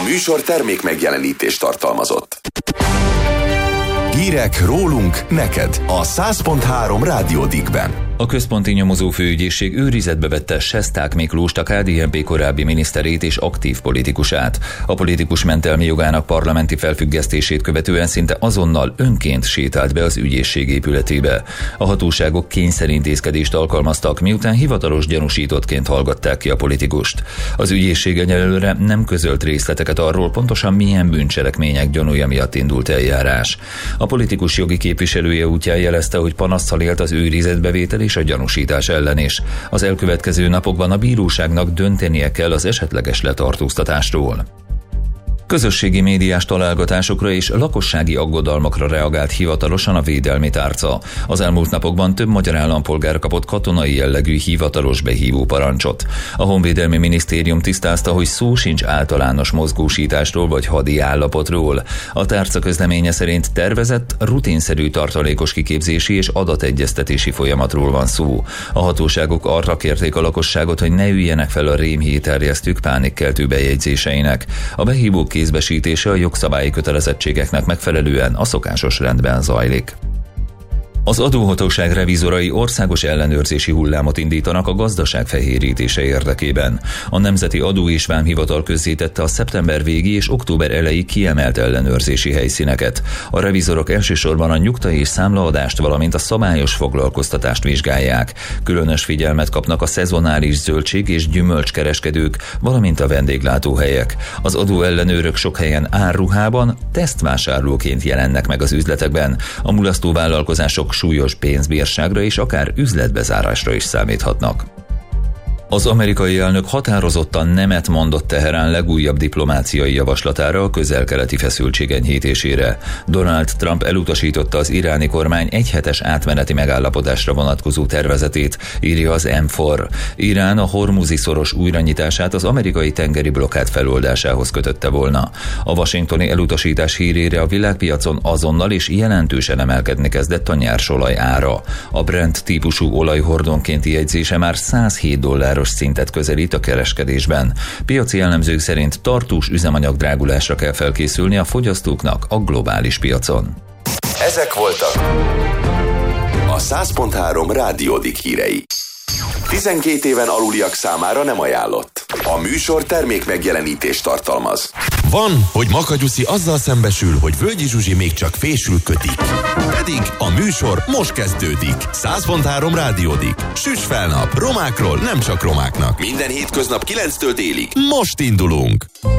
műsor termék megjelenítést tartalmazott. Hírek rólunk neked a 100.3 Rádió Dickben. A Központi Nyomozó Főügyészség őrizetbe vette Sesták Miklóst, a KDNP korábbi miniszterét és aktív politikusát. A politikus mentelmi jogának parlamenti felfüggesztését követően szinte azonnal önként sétált be az ügyészség épületébe. A hatóságok kényszerintézkedést alkalmaztak, miután hivatalos gyanúsítottként hallgatták ki a politikust. Az ügyészség egyelőre nem közölt részleteket arról, pontosan milyen bűncselekmények gyanúja miatt indult eljárás. A politikus jogi képviselője útján jelezte, hogy panasszal élt az őrizetbevétel és a gyanúsítás ellen is. Az elkövetkező napokban a bíróságnak döntenie kell az esetleges letartóztatásról. Közösségi médiás találgatásokra és lakossági aggodalmakra reagált hivatalosan a védelmi tárca. Az elmúlt napokban több magyar állampolgár kapott katonai jellegű hivatalos behívó parancsot. A Honvédelmi Minisztérium tisztázta, hogy szó sincs általános mozgósításról vagy hadi állapotról. A tárca közleménye szerint tervezett, rutinszerű tartalékos kiképzési és adategyeztetési folyamatról van szó. A hatóságok arra kérték a lakosságot, hogy ne üljenek fel a rémhírterjesztők pánikkeltő bejegyzéseinek. A behívók kézbesítése a jogszabályi kötelezettségeknek megfelelően a szokásos rendben zajlik. Az adóhatóság revizorai országos ellenőrzési hullámot indítanak a gazdaság fehérítése érdekében. A Nemzeti Adó és Vámhivatal közzétette a szeptember végi és október elejé kiemelt ellenőrzési helyszíneket. A revizorok elsősorban a nyugta és számlaadást, valamint a szabályos foglalkoztatást vizsgálják. Különös figyelmet kapnak a szezonális zöldség- és gyümölcskereskedők, valamint a vendéglátóhelyek. Az adóellenőrök sok helyen árruhában, tesztvásárlóként jelennek meg az üzletekben. A mulasztó vállalkozások súlyos pénzbírságra és akár üzletbezárásra is számíthatnak. Az amerikai elnök határozottan nemet mondott Teherán legújabb diplomáciai javaslatára a közel-keleti feszültség enyhítésére. Donald Trump elutasította az iráni kormány egyhetes átmeneti megállapodásra vonatkozó tervezetét, írja az M4. Irán a Hormuzi-szoros újranyitását az amerikai tengeri blokkád feloldásához kötötte volna. A washingtoni elutasítás hírére a világpiacon azonnal és jelentősen emelkedni kezdett a nyersolaj ára. A Brent típusú olajhordonkénti jegyzése már $107 szintet közelít a kereskedésben. Piaci elemzők szerint tartós üzemanyagdrágulásra kell felkészülni a fogyasztóknak a globális piacon. Ezek voltak a 100.3 Rádió Dick hírei. 12 éven aluliak számára nem ajánlott. A műsor termék megjelenítést tartalmaz. Van, hogy Makanyuszi azzal szembesül, hogy Völgyi Zsuzsi még csak fésül kötik. Pedig a műsor most kezdődik. 100.3 Rádió Dick. Süss fel nap, romákról nem csak romáknak. Minden hétköznap 9-től délig. Most indulunk!